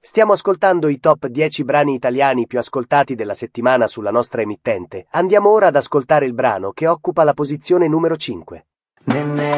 Stiamo ascoltando i top 10 brani italiani più ascoltati della settimana sulla nostra emittente. Andiamo ora ad ascoltare il brano che occupa la posizione numero 5.